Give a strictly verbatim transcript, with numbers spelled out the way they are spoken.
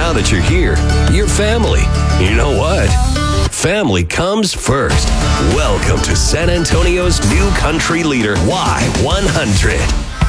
now that you're here, you're family. You know what? Family comes first. Welcome to San Antonio's new country leader, Y one hundred.